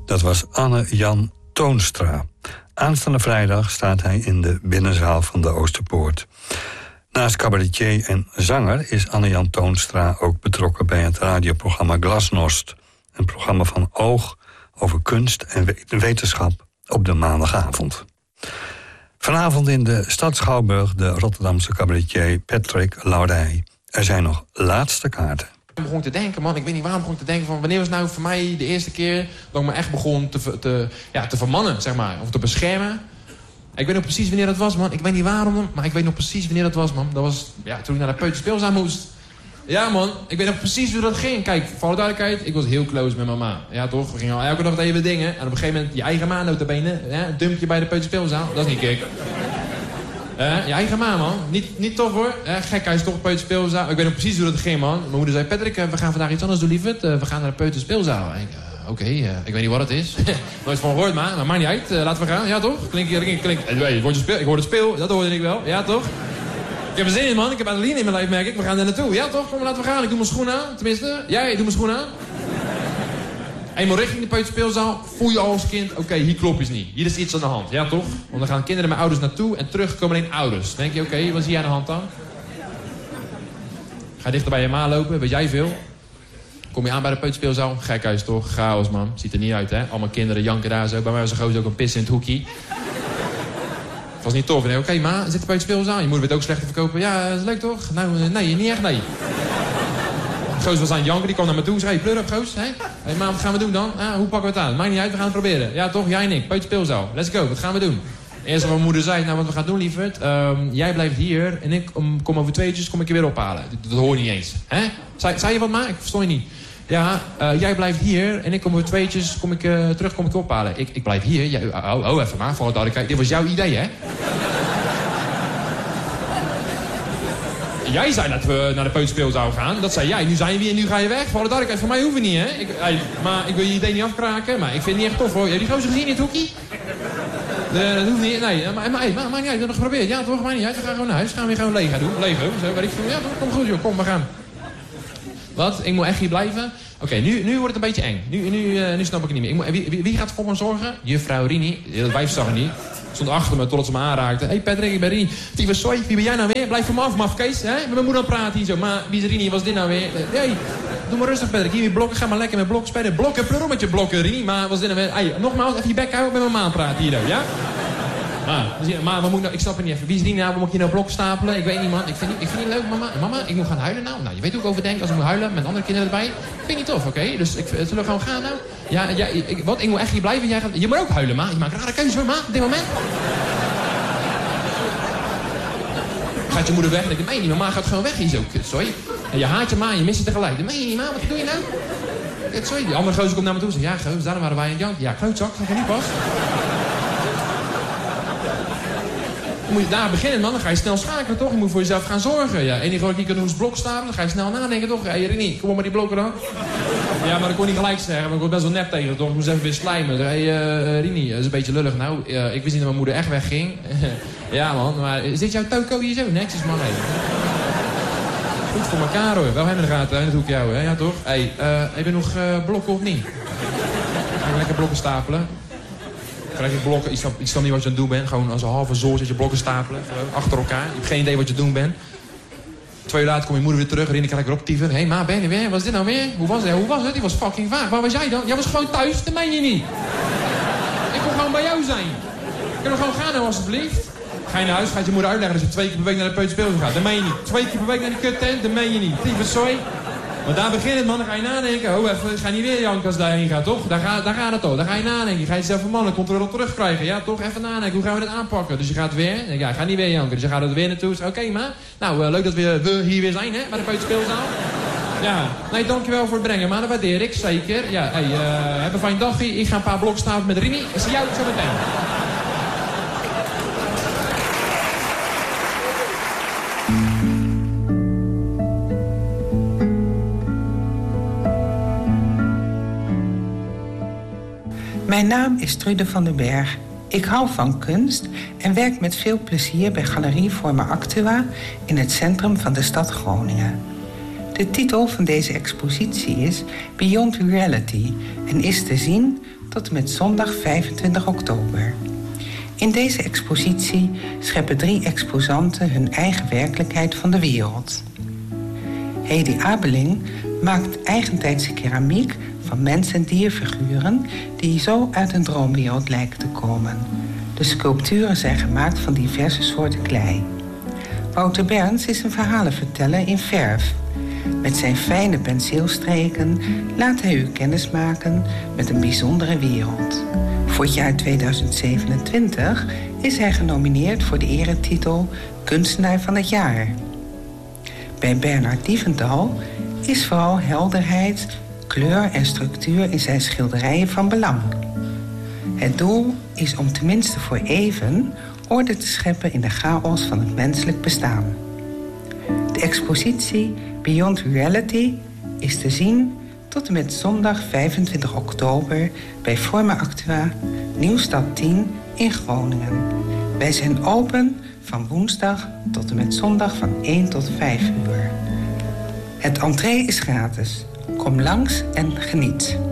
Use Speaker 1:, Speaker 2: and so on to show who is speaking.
Speaker 1: Dat was Anne-Jan Toonstra. Aanstaande vrijdag staat hij in de binnenzaal van de Oosterpoort. Naast cabaretier en zanger is Anne-Jan Toonstra ook betrokken bij het radioprogramma Glasnost. Een programma van Oog over kunst en wetenschap op de maandagavond. Vanavond in de Stad Schouwburg de Rotterdamse cabaretier Patrick Laudij. Er zijn nog laatste kaarten.
Speaker 2: Ik begon te denken, man, ik weet niet waarom begon ik te denken van wanneer was nou voor mij de eerste keer dat ik me echt begon te vermannen, zeg maar, of te beschermen. Ik weet nog precies wanneer dat was, man. Ik weet niet waarom, maar ik weet nog precies wanneer dat was, man. Dat was toen ik naar de peuterspeelzaal moest. Ja, man, ik weet nog precies hoe dat ging. Kijk, voor alle duidelijkheid, ik was heel close met mama. Ja, toch? We gingen al elke dag even dingen. En op een gegeven moment, je eigen ma notabene, dump je bij de peuterspeelzaal. Dat is niet kick. Je eigen ma, man. Niet tof, hoor. Gek, hij is toch peuterspeelzaal. Ik weet nog precies hoe dat ging, man. Mijn moeder zei, Patrick, we gaan vandaag iets anders doen, lieverd. We gaan naar de peuterspeelzaal. Oké, ik weet niet wat het is. Nooit van gehoord, maar maakt niet uit. Laten we gaan. Ja, toch? Klinkt. Ik hoor het speel. Dat hoorde ik wel. Ja, toch? Ik heb er zin in, man. Ik heb adrenaline in mijn lijf, merk ik. We gaan er naartoe. Ja, toch? Kom, laten we gaan. Ik doe mijn schoenen aan. Tenminste, jij doet mijn schoenen aan. Eenmaal richting de peuterspeelzaal. Voel je al als kind. Oké, hier klopt iets niet. Hier is iets aan de hand. Ja, toch? Want dan gaan kinderen met ouders naartoe. En terug komen alleen ouders. Dan denk je, oké, wat zie jij aan de hand dan? Ga dichter bij je ma lopen. Weet jij veel? Kom je aan bij de peuterspeelzaal? Gekhuis toch? Chaos, man. Ziet er niet uit, hè? Allemaal kinderen janken daar zo. Bij mij was een gozer ook een pis in het hoekje. Het was niet tof. Nee, oké, ma, zit de peuterspeelzaal? Je moeder weet ook slecht te verkopen. Ja, dat is leuk, toch? Nou, nee, niet echt, nee. Goos was aan het janken, die kwam naar me toe. Zei, pleur op, Goos. Hé, ma, wat gaan we doen dan? Hoe pakken we het aan? Maakt niet uit, we gaan het proberen. Ja, toch? Jij en ik. Peuterspeelzaal. Let's go. Wat gaan we doen? Eerst wat mijn moeder zei, nou, wat we gaan doen, lieverd. Jij blijft hier en ik kom over 2 uurtjes kom ik je weer ophalen. Dat hoor je niet eens. Hè? Zei je wat, ma? Ik verstond je niet. Ja, jij blijft hier en ik kom over 2 uurtjes kom ik je ophalen. Ik blijf hier. Ja, even maar, voor dat dit was jouw idee, hè? Jij zei dat we naar de peuterspeelzaal gaan. Dat zei jij. Nu zijn we hier en nu ga je weg. Voor de duidelijkheid, voor mij hoeft het niet, hè? Maar ik wil je idee niet afkraken. Maar ik vind het niet echt tof, hoor. Heb je die gozer gezien in het hoekje? Dat hoeft niet. Nee, maar niet uit. We hebben het geprobeerd. Ja, toch? Maakt niet uit. We gaan gewoon naar huis. Gaan we gewoon Lego doen. Lego. Zo, weet ik veel. Ja, toch? Kom goed, joh. Kom, we gaan. Wat? Ik moet echt hier blijven? Oké, nu wordt het een beetje eng. Nu snap ik het niet meer. Wie gaat voor me zorgen? Juffrouw Rini. Dat wijf zag er niet. Stond achter me totdat ze me aanraakte. Hé, Patrick, ik ben Rini. Wie ben jij nou weer? Blijf van me af, mafkees. Met mijn moeder aan het praten hier zo. Maar wie is Rini? Wat is dit nou weer? Hey, doe maar rustig, Patrick. Hier weer blokken. Ga maar lekker met blokken spelen. Blokken, pleur met je blokken, Rini. Maar wat is dit nou weer? Hey, nogmaals, even je bek houden. Met mijn ma aan het praten hier, ja? Maar wat moet nou, ik snap het niet even. Wie is die nou? Moet je nou blokken stapelen? Ik weet niet, man. Ik vind het niet leuk, mama. Mama, ik moet gaan huilen nou. Nou, je weet hoe ik over denk als ik moet huilen met andere kinderen erbij. Ik vind het niet tof, oké? Dus zullen we gewoon gaan nou? Ja, ik moet echt hier blijven. Je moet ook huilen, ma. Je maakt een rare keuze, hoor, ma, op dit moment. Gaat je moeder weg en ik meen niet, mama gaat gewoon weg hier zo. Sorry. En je haat je ma en je mist het tegelijk. Dan meen je niet, ma, wat doe je nou? Sorry, die andere gozer komt naar me toe en zegt, ja, gozer, daarom waren wij aan het janken. Ja, klootzak, dat niet pas. Dan moet je daar beginnen, man. Dan ga je snel schakelen, toch? Je moet voor jezelf gaan zorgen. Ja, enige wat ik kan doen is blok stapelen. Dan ga je snel nadenken, toch? Hey, Rini, kom op met die blokken dan. Ja, maar dat kon niet gelijk zeggen. Want ik word best wel nep tegen, toch? Ik moest even weer slijmen. Hey, Rini, dat is een beetje lullig. Nou, ik wist niet dat mijn moeder echt wegging. Ja, man. Maar is dit jouw toko hier zo? Netjes, man. Hey. Goed voor elkaar, hoor. Wel hem in de gaten, dat doe ik jou, hè? Ja, toch? Hey, heb je nog blokken of niet? Ga ik lekker blokken stapelen? Krijg je blokken, ik snap niet wat je aan het doen bent. Gewoon als een halve zool zit je blokken stapelen. Achter elkaar. Je hebt geen idee wat je aan het doen bent. 2 uur later komt je moeder weer terug. Rinne krijg ik erop tieven. Hé, ma, ben je weer? Wat is dit nou weer? Hoe was het? Die was fucking vaag. Waar was jij dan? Jij was gewoon thuis. Dat meen je niet. Ik wil gewoon bij jou zijn. Kunnen we gewoon gaan nou, alsjeblieft? Ga je naar huis, gaat je moeder uitleggen dat je 2 keer per week naar de peuterspeelzaal gaat. Dat meen je niet. 2 keer per week naar die kuttent. Dat meen je niet. Tyfus, sorry. Maar daar begint het, man. Dan ga je nadenken. Oh, even, ga niet weer janken als daarheen gaat, toch? Daar gaat het toch. Dan ga je nadenken. Je gaat jezelf van mannen controle terugkrijgen. Ja, toch? Even nadenken. Hoe gaan we dit aanpakken? Dus je gaat weer. Ja, ga niet weer janken. Dus je gaat er weer naartoe. Oké, maar. Nou, leuk dat we hier weer zijn, hè? Bij de peuterspeelzaal. Ja. Nee, dankjewel voor het brengen. Maar dat waardeer ik, zeker. Ja, hey, heb een fijn dagje. Ik ga een paar blokken staan met Rini. Ik zie jou zo meteen.
Speaker 3: Mijn naam is Trude van den Berg. Ik hou van kunst en werk met veel plezier bij Galerie Forma Actua in het centrum van de stad Groningen. De titel van deze expositie is Beyond Reality en is te zien tot en met zondag 25 oktober. In deze expositie scheppen 3 exposanten hun eigen werkelijkheid van de wereld. Hedy Abeling maakt eigentijdse keramiek van mens- en dierfiguren die zo uit een droomwereld lijken te komen. De sculpturen zijn gemaakt van diverse soorten klei. Wouter Berns is een verhalenverteller in verf. Met zijn fijne penseelstreken laat hij u kennismaken met een bijzondere wereld. Voor het jaar 2027 is hij genomineerd voor de eretitel Kunstenaar van het Jaar. Bij Bernard Diefendal is vooral helderheid, kleur en structuur in zijn schilderijen van belang. Het doel is om tenminste voor even orde te scheppen in de chaos van het menselijk bestaan. De expositie Beyond Reality is te zien tot en met zondag 25 oktober bij Forma Actua, Nieuwstad 10 in Groningen. Wij zijn open van woensdag tot en met zondag van 1 tot 5 uur. Het entree is gratis. Kom langs en geniet.